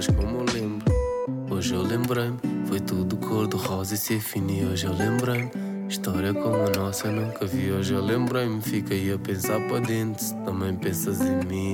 mas como eu lembro. Hoje eu lembrei-me, foi tudo cor-de-rosa e ser fino. E hoje eu lembrei-me, história como a nossa eu nunca vi. Hoje eu lembrei-me, fiquei a pensar para dentro, se também pensas em mim.